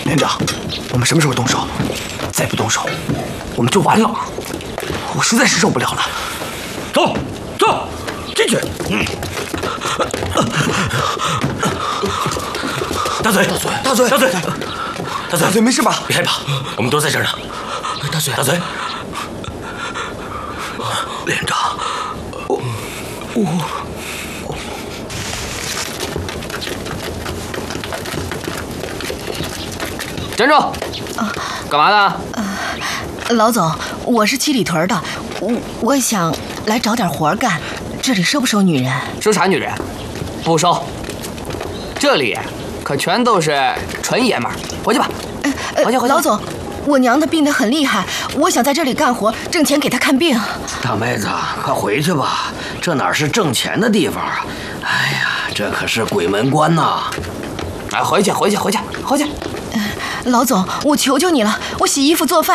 连长，我们什么时候动手？再不动手，我们就完了。我实在是受不了了。走，走，进去。大嘴，大嘴，大嘴，大嘴，没事吧？ 别害怕，我们都在这儿呢。大嘴，大嘴。 连长， 站住！干嘛呢？ 老总，我是七里屯的，我想来找点活干，这里收不收女人？ 收啥女人？不收。这里可全都是纯爷们儿，回去吧。回去。 老总，我娘她病得很厉害，我想在这里干活，挣钱给她看病。 大妹子，快回去吧，这哪是挣钱的地方啊！哎呀，这可是鬼门关呐！ 哎，回去。 老总，我求求你了，我洗衣服做饭。